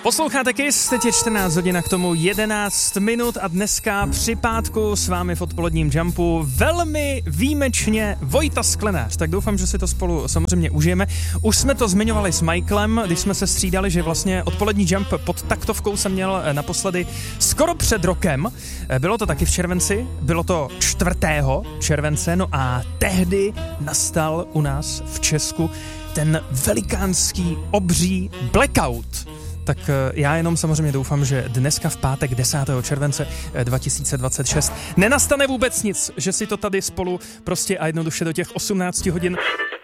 Posloucháte Kiss, teď je 14 hodin a k tomu 11 minut a dneska při pátku s vámi v odpoledním jumpu velmi výjimečně Vojta Sklenář. Tak doufám, že si to spolu samozřejmě užijeme. Už jsme to zmiňovali s Michaelem, když jsme se střídali, že vlastně odpolední jump pod taktovkou jsem měl naposledy skoro před rokem. Bylo to taky v červenci, bylo to 4. července, no a tehdy nastal u nás v Česku ten velikánský obří blackout. Tak já jenom samozřejmě doufám, že dneska v pátek 10. července 2026 nenastane vůbec nic, že si to tady spolu prostě a jednoduše do těch 18 hodin